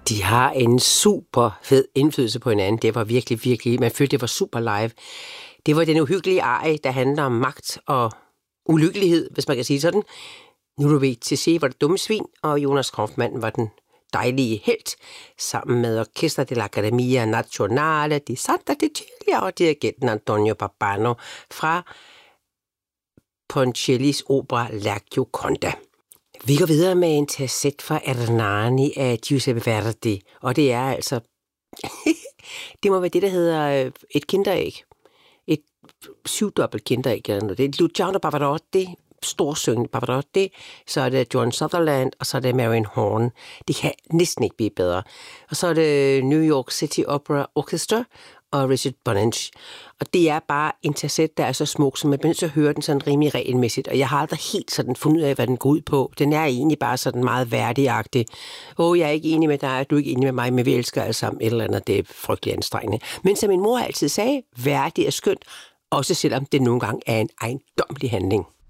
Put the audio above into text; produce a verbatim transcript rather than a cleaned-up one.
De har en super fed indflydelse på hinanden. Det var virkelig, virkelig... Man følte, det var super live. Det var den uhyggelige arie, der handler om magt og ulykkelighed, hvis man kan sige sådan. Nu du ved, til se var det dumme svin, og Jonas Kaufmann var den dejlige helt, sammen med Orchestra dell'Accademia Nazionale di Santa Cecilia og dirigenten Antonio Pappano fra Ponchiellis opera L'Acchio Conta. Vi går videre med en tasset fra Ernani af Giuseppe Verdi, og det er altså... det må være det, der hedder et kinderæg. Et syvdobbelt kinderæg eller noget. Det er Luciano Pavarotti, storsyngende Pavarotti, så er det John Sutherland, og så er det Marian Horn. Det kan næsten ikke blive bedre. Og så er det New York City Opera Orchestra og Richard Bonynge. Og det er bare en tasset, der er så smuk, så man bliver nødt til at høre den sådan rimelig regelmæssigt. Og jeg har aldrig helt sådan fundet ud af, hvad den går ud på. Den er egentlig bare sådan meget værdigagtig. Åh, jeg er ikke enig med dig, du er ikke enig med mig, men vi elsker alle sammen et eller andet. Det er frygtelig anstrengende. Men som min mor altid sagde, værdig er skønt, også selvom det nogle gange er en ejendommelig handling.